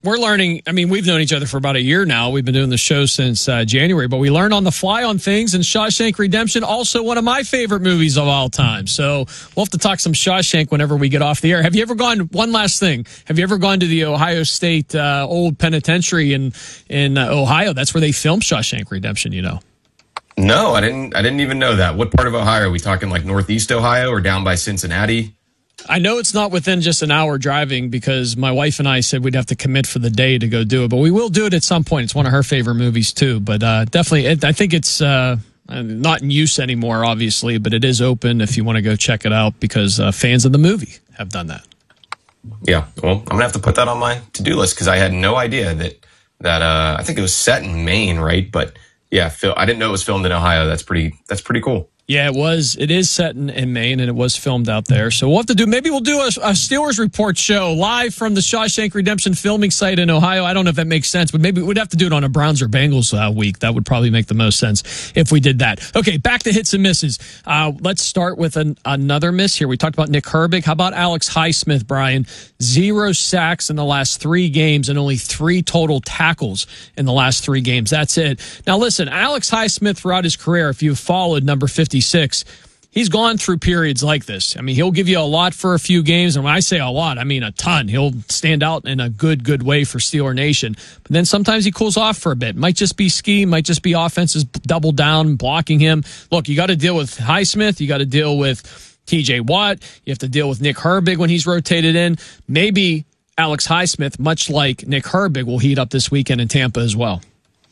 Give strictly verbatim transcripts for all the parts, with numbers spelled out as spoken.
We're learning. I mean, we've known each other for about a year now. We've been doing the show since uh, January, but we learn on the fly on things. And Shawshank Redemption, also one of my favorite movies of all time. So we'll have to talk some Shawshank whenever we get off the air. Have you ever gone? One last thing. Have you ever gone to the Ohio State uh, old penitentiary in in uh, Ohio? That's where they filmed Shawshank Redemption. You know. No, I didn't. I didn't even know that. What part of Ohio are we talking? Like Northeast Ohio or down by Cincinnati? I know it's not within just an hour driving because my wife and I said we'd have to commit for the day to go do it, but we will do it at some point. It's one of her favorite movies too, but uh, definitely, it, I think it's uh, not in use anymore, obviously, but it is open if you want to go check it out because uh, fans of the movie have done that. Yeah, well, I'm gonna have to put that on my to-do list because I had no idea that that uh, I think it was set in Maine, right? But yeah, Phil, I didn't know it was filmed in Ohio. That's pretty. That's pretty cool. Yeah, it was. It is set in, in Maine, and it was filmed out there. So we'll have to do, maybe we'll do a, a Steelers Report show live from the Shawshank Redemption filming site in Ohio. I don't know if that makes sense, but maybe we'd have to do it on a Browns or Bengals uh, week. That would probably make the most sense if we did that. Okay, back to hits and misses. Uh, let's start with an, another miss here. We talked about Nick Herbig. How about Alex Highsmith, Brian? Zero sacks in the last three games and only three total tackles in the last three games. That's it. Now, listen, Alex Highsmith throughout his career, if you've followed number fifty-six, he's gone through periods like this. I mean, he'll give you a lot for a few games. And when I say a lot, I mean a ton. He'll stand out in a good, good way for Steeler Nation. But then sometimes he cools off for a bit. Might just be scheme, might just be offenses double down, blocking him. Look, you got to deal with Highsmith. You got to deal with T J Watt. You have to deal with Nick Herbig when he's rotated in. Maybe Alex Highsmith, much like Nick Herbig, will heat up this weekend in Tampa as well.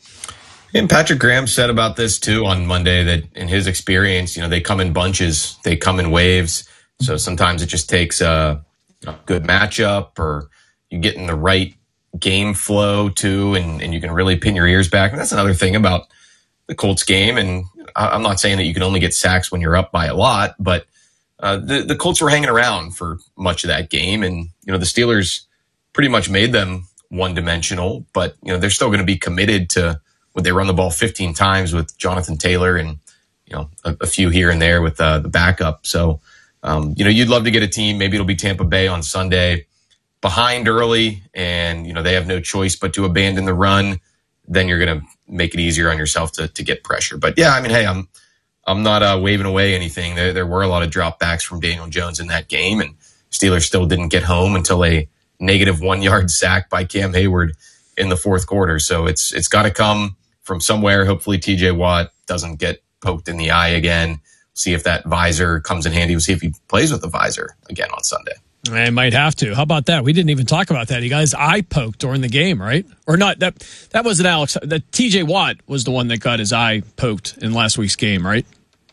And Patrick Graham said about this too on Monday that in his experience, you know, they come in bunches, they come in waves. So sometimes it just takes a, a good matchup or you get in the right game flow too, and, and you can really pin your ears back. And that's another thing about the Colts game. And I'm not saying that you can only get sacks when you're up by a lot, but uh, the, the Colts were hanging around for much of that game. And, you know, the Steelers pretty much made them one dimensional, but, you know, they're still going to be committed to, would they run the ball fifteen times with Jonathan Taylor and, you know, a, a few here and there with uh, the backup. So, um, you know, you'd love to get a team. Maybe it'll be Tampa Bay on Sunday behind early and, you know, they have no choice but to abandon the run. Then you're going to make it easier on yourself to, to get pressure. But yeah, I mean, hey, I'm, I'm not uh, waving away anything. There, there were a lot of dropbacks from Daniel Jones in that game, and Steelers still didn't get home until a negative one yard sack by Cam Hayward in the fourth quarter. So it's, it's got to come from somewhere. Hopefully T J Watt doesn't get poked in the eye again. See if that visor comes in handy. We'll see if he plays with the visor again on Sunday. I might have to. How about that? We didn't even talk about that. He got his eye poked during the game, right? Or not? That that wasn't Alex. The T J Watt was the one that got his eye poked in last week's game, right?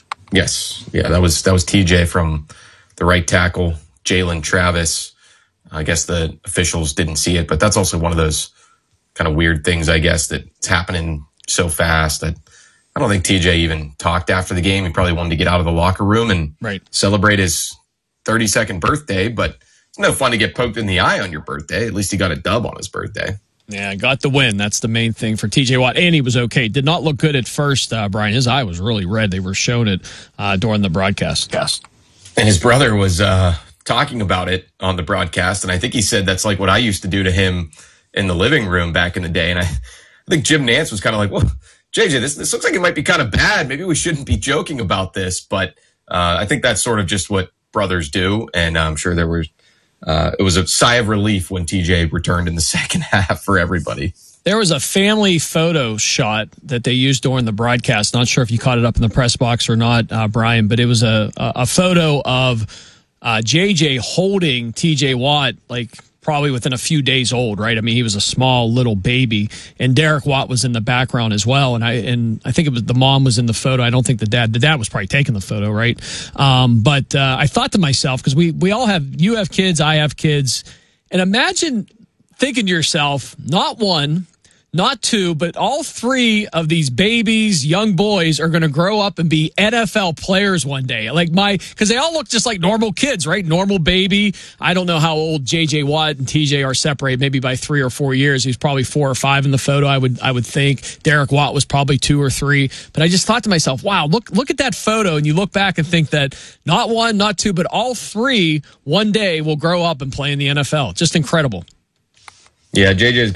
Yes. Yeah, that was that was T J from the right tackle, Jalen Travis. I guess the officials didn't see it, but that's also one of those kind of weird things, I guess, that's happening so fast that I don't think T J even talked after the game. He probably wanted to get out of the locker room and right. celebrate his thirty-second birthday, but it's no fun to get poked in the eye on your birthday. At least he got a dub on his birthday. Yeah, got the win. That's the main thing for T J Watt, and he was okay. Did not look good at first, uh, Brian. His eye was really red. They were showing it uh, during the broadcast. Yes. And his brother was uh, talking about it on the broadcast, and I think he said that's like what I used to do to him in the living room back in the day. And I, I think Jim Nantz was kind of like, well, J J, this, this looks like it might be kind of bad. Maybe we shouldn't be joking about this. But uh, I think that's sort of just what brothers do. And I'm sure there was, uh, it was a sigh of relief when T J returned in the second half for everybody. There was a family photo shot that they used during the broadcast. Not sure if you caught it up in the press box or not, uh, Brian, but it was a, a, a photo of uh, J J holding T J Watt, like, probably within a few days old, right? I mean, he was a small little baby, and Derek Watt was in the background as well. And I and I think it was the mom was in the photo. I don't think the dad. The dad was probably taking the photo, right? Um, but uh, I thought to myself, because we we all have, you have kids, I have kids, and imagine thinking to yourself, not one, not two, but all three of these babies, young boys, are going to grow up and be N F L players one day. Like my, because they all look just like normal kids, right? Normal baby. I don't know how old J J Watt and T J are separated, maybe by three or four years. He's probably four or five in the photo, I would I would think. Derek Watt was probably two or three. But I just thought to myself, wow, look look at that photo, and you look back and think that not one, not two, but all three one day will grow up and play in the N F L. Just incredible. Yeah, J J's